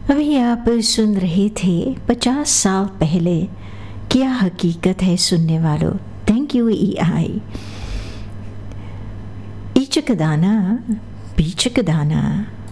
अभी आप सुन रहे थे 50 साल पहले क्या हकीकत है सुनने वालों। Thank you EI। ईचक दाना बीचक दाना